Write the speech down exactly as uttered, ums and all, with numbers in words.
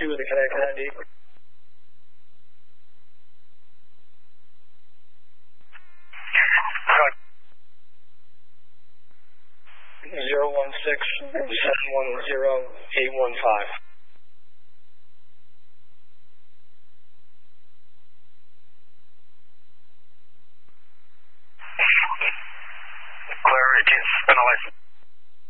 two with the Connect ninety. Zero one six seven one zero eight one five. Clear, eighteen, spin a license.